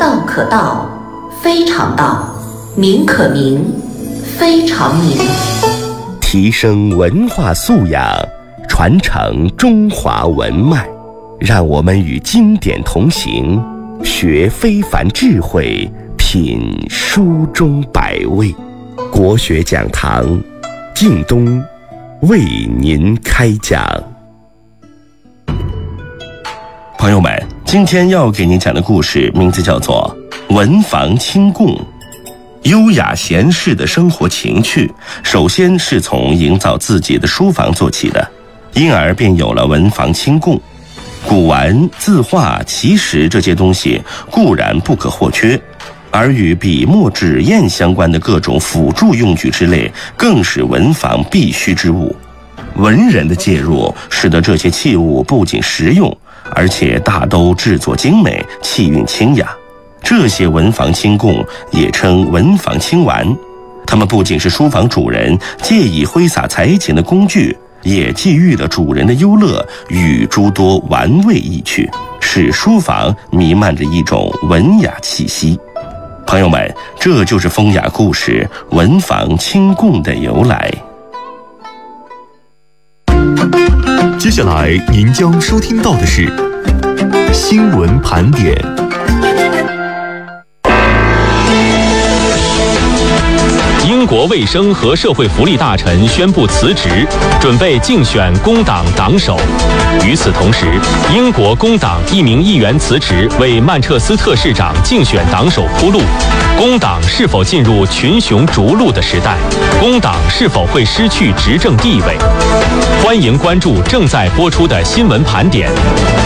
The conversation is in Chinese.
道可道，非常道；名可名，非常名。 提升文化素养，传承中华文脉，让我们与经典同行，学非凡智慧，品书中百味。国学讲堂，靳东为您开讲。朋友们，今天要给您讲的故事名字叫做文房清供。优雅闲适的生活情趣，首先是从营造自己的书房做起的，因而便有了文房清供。古玩、字画、奇石这些东西固然不可或缺，而与笔墨纸砚相关的各种辅助用具之类，更是文房必须之物。文人的介入，使得这些器物不仅实用，而且大都制作精美，气韵清雅。这些文房清供也称文房清玩，它们不仅是书房主人借以挥洒才情的工具，也寄予了主人的优乐与诸多玩味意趣，使书房弥漫着一种文雅气息。朋友们，这就是风雅故事文房清供的由来。 接下来您将收听到的是新闻盘点。 英国卫生和社会福利大臣宣布辞职，准备竞选工党党首。与此同时，英国工党一名议员辞职，为曼彻斯特市长竞选党首铺路。工党是否进入群雄逐鹿的时代？工党是否会失去执政地位？欢迎关注正在播出的新闻盘点。